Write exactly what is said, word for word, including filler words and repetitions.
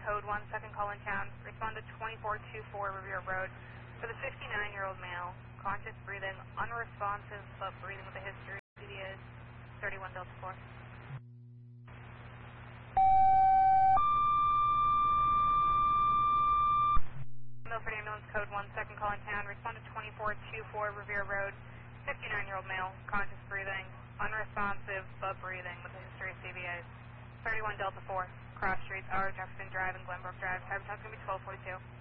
code one, second call in town. Respond to twenty-four twenty-four Revere Road for the fifty-nine-year-old male, conscious breathing, unresponsive but breathing with a history. C D is thirty-one Delta four. Milford Ambulance code one, second call in town. Respond to twenty-four twenty-four Revere Road, fifty-nine-year-old male, conscious breathing, unresponsive but breathing with a history of C V As. thirty-one Delta four, cross streets, R. Jefferson Drive and Glenbrook Drive. Time is going to be twelve forty-two.